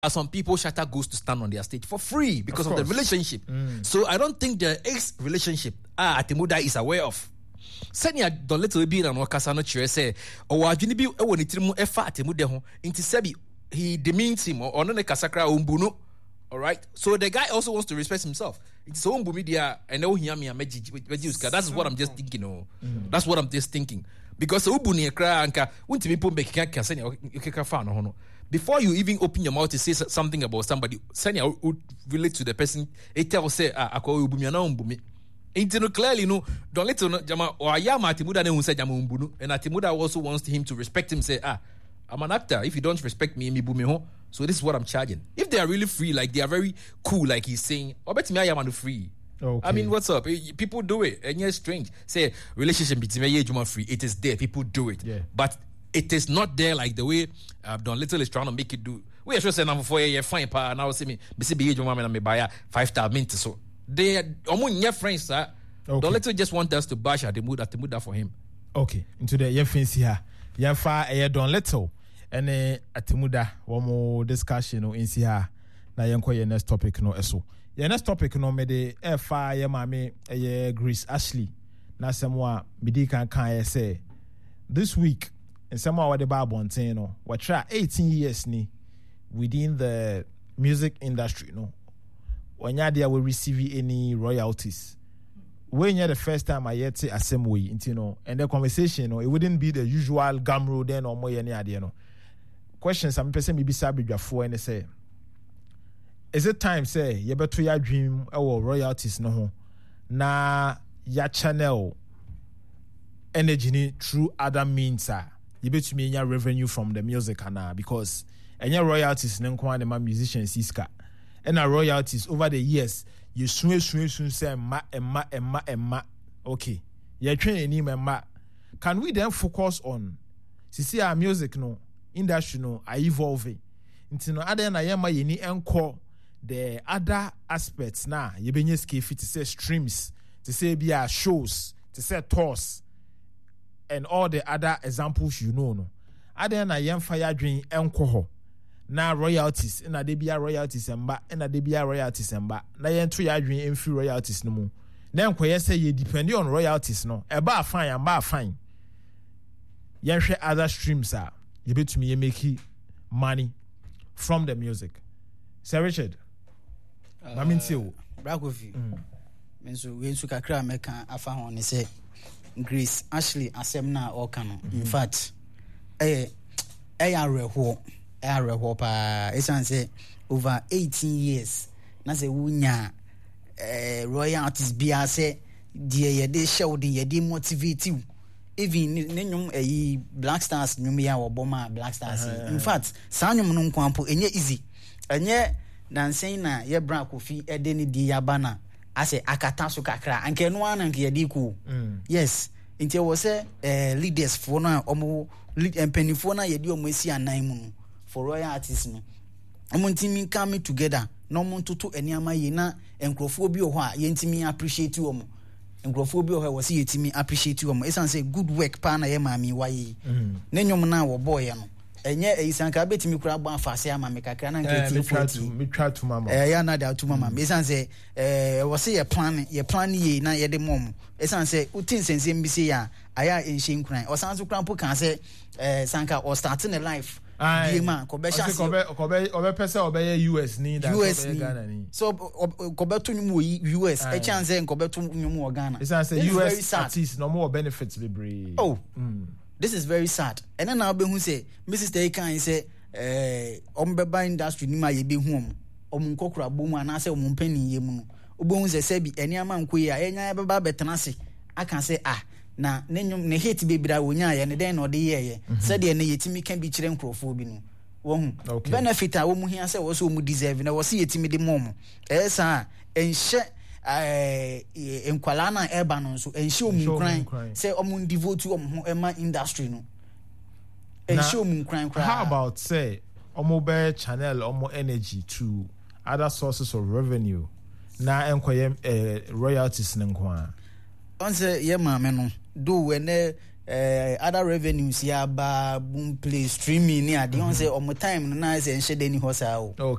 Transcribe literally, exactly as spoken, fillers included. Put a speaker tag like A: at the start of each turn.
A: some people Shatta goes to stand on their stage for free because of, of the relationship. Mm. So I don't think the ex relationship ah Atemuda is aware of. Senior Don Little be and Wakasano Chere say, or Wajini be a one itimu efa Atemude ho, inti sebi he demeans him or no kasakra umbuno. All right. So the guy also wants to respect himself. It's so media and know him and that's what I'm just thinking. Oh, mm. That's what I'm just thinking. Because ubuni ekra anka won't be put make can send you fan no. Before you even open your mouth to say something about somebody, senior would relate to the person. It tell say ah akwa ubumi na umbumi. Ain't no clearly no don't let no jama or ayama Atemuda ne say jama umbunu and Atemuda also wants him to respect him say ah I'm an actor. If you don't respect me, me bumi ho. So this is what I'm charging. If they are really free, like they are very cool, like he's saying, I bet me I am free. Okay. I mean, what's up? People do it, and it's strange. Say relationship between me and free. It is there. People do it, yeah. But it is not there like the way uh, Don Little is trying to make it do. We are sure saying I'm for a fine pa. Now see me, me see be Juma and me buy five star mint. So they are almost your friends, sir. Okay. Don Little just want us to bash at the mood at the mood for him.
B: Okay, into the your friends here. Your far a Don Little. And Atemuda, one more discussion in here. Now, your next topic no eso. Your next topic no me de F I your mommy a Grace Ashley. Now, someone Medika can say this week, and someone what the Bible on no, what try eighteen years ni within the music industry no. When you there will receive any royalties. When you're the first time I yet say assembly, you know, and the conversation, you know, it wouldn't be the usual gumroad then or more any idea, no. Questions I'm person maybe sabi before and say is it time say you better your dream or royalties no ho na ya channel energy through other means ah you bet me your revenue from the music ana because any royalties no kwa the musicians iska and our royalties over the years you swing swing swing say ma emma emma emma okay you train any emma can we then focus on see our music no industry no are evolving into no other na yema yeni enko the other aspects na yebenye skill to say streams to say be shows to say tours and all the other examples you know no other na yem fire dream enko ho na royalties na de bia royalties emba na de bia royalties emba na yen to ya dream em free royalties no mu na enko ye say you depend on royalties no e ba fine am ba fine yen hwe other streams are you bet me you make money from the music. Sir Richard, I mean, so
C: Brag with you. So we took a crowd make a found and say Grace Ashley Asemna or Cano. In fact, a a reho a reho pa it's say over eighteen years. Na say wunya royalties be a say dear ye de show the ye de motivate you. Even nenyum eh Black Stars nyum ya oboma Black Stars uh-huh. In fact sanyum no nkwampo enye easy enye nansen na ye bra kofi ede ne di yabana ase akata so kakra anke no an anke ye di ku yes nti wo se eh leaders fo no omo lead empanifo na ye di omo esi anan mu no for royal artists no omo ntimi come together no mo ntoto eniama ye na enkrofo bi o ho a ye ntimi appreciate omo nkrofo bi o ho wose yetimi appreciate omo esan say good work pa na ye mami waye na nyom na wo boy no enye eisanka betimi kura gba afase ama me kakra na nketi forty
B: me try to mama
C: eh ya na da to mama esan say eh wose ye plan ye plan ye na ye de mom esan say utin sense mbi say ya aya enhye nkran osan so krampo kan say eh sanka or starting a life die man ko be chance
B: ko be ko be o be pese o be U S ni da
C: ko be Ghana ni so ko be to nyum U S e chance ko be to nyum o Ghana
B: esan say U S artists no more benefits libre
C: oh mm. This is very sad. And then I'll be who say, Missus Taykan say, eh, Ombeba industry ni ma ye be home. Omun kokra boom and I say omun penny ye mu. Obon say sebi any man kwe a enya beba betenase. I can say ah na nenyum ne hate baby da wonya ye ne den no de ye ye. Said ye ne yetimi can be chire nkrofo bi no. Wo hu. Benefit a wo mu hia say wo so mu deserve na wo se yetimi de mom. Eh sa enhye eh enkwala na eba no so enhye omunkran say omun devote omho ema industry no enhye omunkran kra.
B: How about say omo be channel omo energy to other sources of revenue na enkoye eh, royalties nkwa
C: on say ye maame no do when uh, other revenues ya ba boom play streaming ni ade on say omo time no na say enhye de ni ho sa o